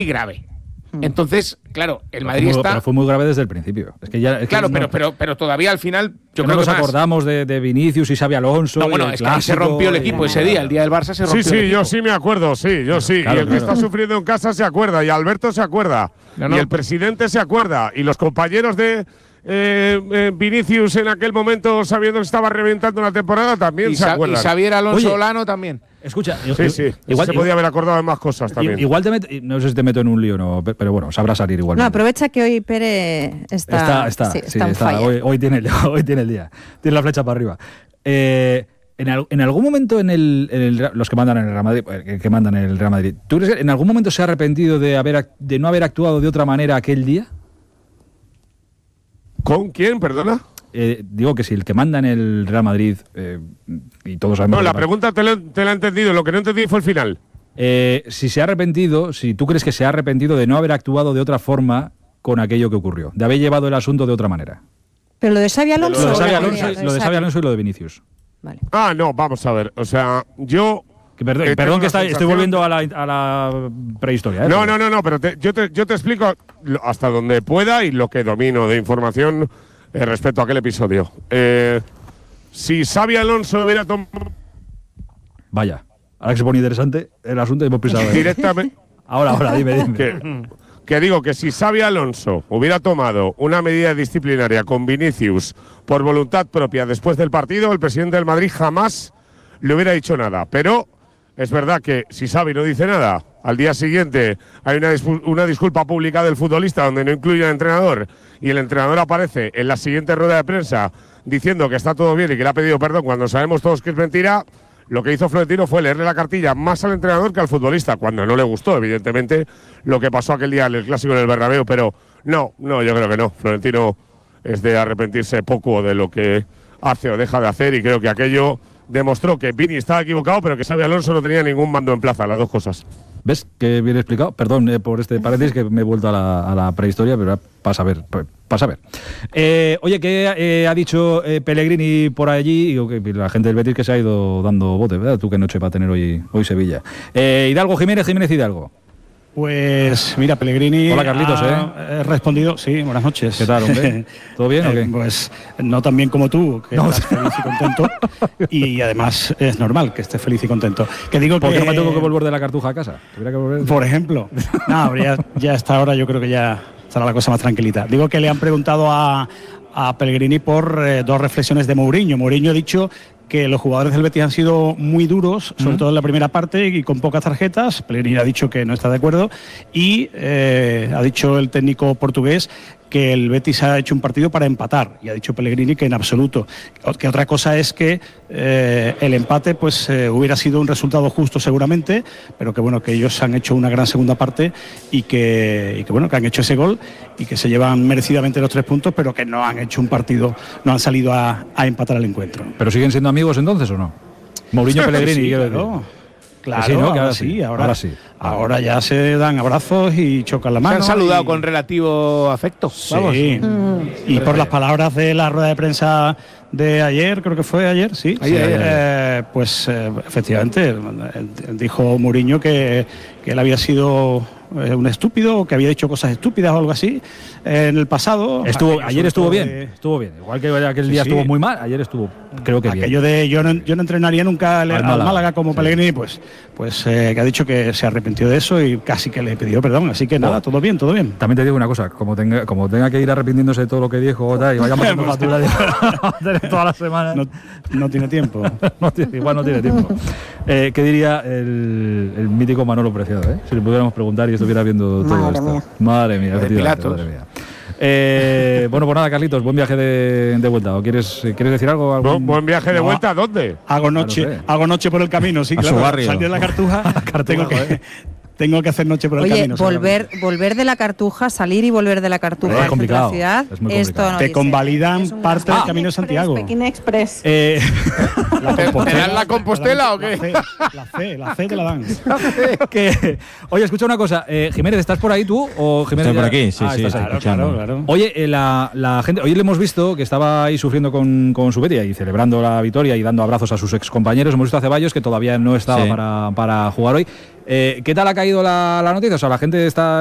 grave. Entonces, claro, el Madrid Pero fue muy grave desde el principio. Es que ya, claro, pero todavía al final yo creo que nos más acordamos de Vinicius y Xabi Alonso. No, bueno, es que ahí se rompió el equipo ese día. El día del Barça se rompió el equipo. Yo sí me acuerdo, yo sí. Claro, y el que está sufriendo en casa se acuerda, y Alberto se acuerda, y el presidente se acuerda, y los compañeros de Vinicius en aquel momento, sabiendo que estaba reventando la temporada, también se acuerdan. Y Xavier Alonso Olano también. Escucha, igual se podía haber acordado de más cosas también. Igual no sé si te meto en un lío o no, pero bueno, sabrá salir igual. No, aprovecha que hoy Pérez está hoy tiene el día. Tiene la flecha para arriba. En algún momento los que mandan en el Real Madrid, que mandan en el Real Madrid, ¿tú crees que en algún momento se ha arrepentido de no haber actuado de otra manera aquel día? ¿Con quién, perdona? Digo que si el que manda en el Real Madrid, y todos sabemos… No, la pregunta te la he entendido, lo que no entendí fue el final. Si se ha arrepentido, si tú crees que se ha arrepentido de no haber actuado de otra forma con aquello que ocurrió, de haber llevado el asunto de otra manera. Pero lo de Xabi Alonso… Lo de Xabi Alonso y lo de Vinicius. Vale. No, vamos a ver, o sea, yo… Perdón que estoy volviendo a la prehistoria. No, pero yo te explico hasta donde pueda y lo que domino de información respecto a aquel episodio. Si Xabi Alonso hubiera tomado… Vaya, ahora que se pone interesante el asunto, hemos pisado. Directamente… Ahora, dime. Que digo que si Xabi Alonso hubiera tomado una medida disciplinaria con Vinicius por voluntad propia después del partido, el presidente del Madrid jamás le hubiera dicho nada. Pero… es verdad que si Xavi no dice nada, al día siguiente hay una disculpa pública del futbolista donde no incluye al entrenador y el entrenador aparece en la siguiente rueda de prensa diciendo que está todo bien y que le ha pedido perdón cuando sabemos todos que es mentira. Lo que hizo Florentino fue leerle la cartilla más al entrenador que al futbolista, cuando no le gustó, evidentemente, lo que pasó aquel día en el Clásico en el Bernabéu. Pero no, yo creo que no. Florentino es de arrepentirse poco de lo que hace o deja de hacer, y creo que aquello demostró que Vini estaba equivocado, pero que Xabi Alonso no tenía ningún mando en plaza, las dos cosas. ¿Ves? Que bien explicado. Perdón por este paréntesis, que me he vuelto a la prehistoria, pero pasa a ver. Oye, ¿qué ha dicho Pellegrini por allí? Digo, que la gente del Betis que se ha ido dando bote, ¿verdad? Tú qué noche va a tener hoy Sevilla. Hidalgo Jiménez Hidalgo. Pues mira, Pellegrini… Hola, Carlitos, ha respondido… Sí, buenas noches. ¿Qué tal, hombre? ¿Todo bien o qué? Pues no tan bien como tú, que estás feliz y contento. Y además es normal que estés feliz y contento. ¿Por qué no me tengo que volver de la Cartuja a casa? ¿Tuviera que volver? Por ejemplo. No, ya a esta hora yo creo que ya estará la cosa más tranquilita. Digo que le han preguntado a Pellegrini por dos reflexiones de Mourinho. Mourinho ha dicho que los jugadores del Betis han sido muy duros, sobre todo en la primera parte y con pocas tarjetas. Pellegrini ha dicho que no está de acuerdo y ha dicho el técnico portugués que el Betis ha hecho un partido para empatar, y ha dicho Pellegrini que en absoluto. Que otra cosa es que el empate pues hubiera sido un resultado justo seguramente, pero que bueno, que ellos han hecho una gran segunda parte y que bueno, que han hecho ese gol y que se llevan merecidamente los 3 puntos, pero que no han hecho un partido, no han salido a empatar el encuentro. ¿Pero siguen siendo amigos entonces o no? Mourinho, Pellegrini, Claro, sí, ¿no? Que ahora sí. Ahora ya se dan abrazos y chocan la mano. Se han saludado con relativo afecto. Sí. Vamos. Y por las palabras de la rueda de prensa de ayer, creo que fue ayer, sí. Ayer. Pues efectivamente dijo Mourinho que él había sido un estúpido, o que había dicho cosas estúpidas o algo así en el pasado. Ayer estuvo bien. Igual que aquel día estuvo muy mal, ayer estuvo, creo que bien. Aquello de yo no entrenaría nunca al Málaga como Pellegrini, pues que ha dicho que se arrepintió de eso y casi que le pidió perdón. Así que nada, todo bien. También te digo una cosa, como tenga que ir arrepintiéndose de todo lo que dijo y vaya pasando factura toda la semana. No tiene tiempo. Igual no tiene tiempo. ¿Qué diría el mítico Manolo Preciado? Si le pudiéramos preguntar y estuviera viendo todo esto. Madre mía. Bueno, pues nada, Carlitos, buen viaje de vuelta. ¿O quieres decir algo? ¿Buen viaje de vuelta? ¿A dónde? Hago noche por el camino, sí, claro. Salir de la Cartuja, tengo que hacer noche por el camino. Volver de la Cartuja, salir y volver de la Cartuja a la ciudad, esto no te convalidan parte del Camino de Santiago. Pekín Express. ¿Te dan la Compostela o qué? La C te la dan. Oye, escucha una cosa. Jiménez, ¿estás por ahí tú? ¿O Jiménez estoy por aquí, sí, estás escuchando. Claro. Oye, la gente, hoy le hemos visto que estaba ahí sufriendo con su Betis y celebrando la victoria y dando abrazos a sus excompañeros. Hemos visto a Ceballos, que todavía no estaba para jugar hoy. ¿Qué tal ha caído la noticia? O sea, la gente está